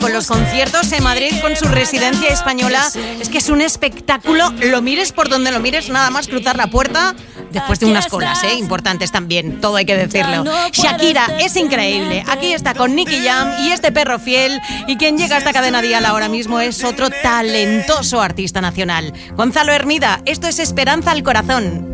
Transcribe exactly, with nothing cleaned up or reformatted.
con los conciertos en Madrid, con su residencia española. Es que es un espectáculo, lo mires por donde lo mires, nada más cruzar la puerta, después de unas colas, ¿eh? Importantes también, todo hay que decirlo. Shakira es increíble, aquí está con Nicky Jam y este perro fiel, y quien llega a esta cadena dial ahora mismo es otro talentoso artista nacional. Gonzalo Hermida, esto es Esperanza al Corazón.